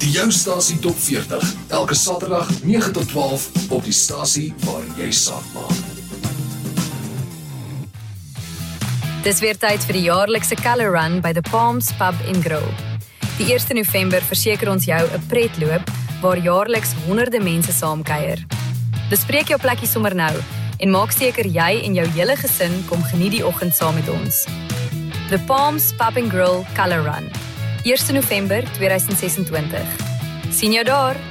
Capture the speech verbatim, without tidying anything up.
Jou stasie top veertig, elke Saterdag nege tot twaalf op die stasie waar jy saak maak. Dis weer tyd vir die jaarlikse Colour Run by The Palms Pub en Grill. Die eerste November verseker ons jou 'n pretloop waar jaarliks honderde mense saamkuier. Bespreek jou plekkie sommer nou en maak seker jy en jou hele gesin kom geniet die oggend saam met ons. The Palms Pub and Grill Colour Run, eerste November tweeduisend ses en twintig. Sien jou daar!